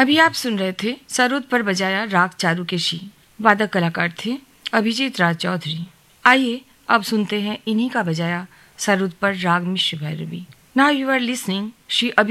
अभी आप सुन रहे थे सरोद पर बजाया राग चारुकेशी। वादक कलाकार थे अभिजीत राज चौधरी। आइए अब सुनते हैं इन्हीं का बजाया सरोद पर राग मिश्र Bhairavi. Now you are listening Shri